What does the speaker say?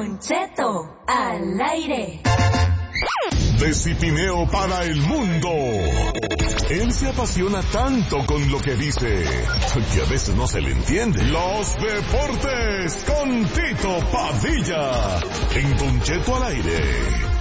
Don Cheto al aire. De Cipineo para el mundo. Él se apasiona tanto con lo que dice que a veces no se le entiende. Los deportes con Tito Padilla en Don Cheto al aire.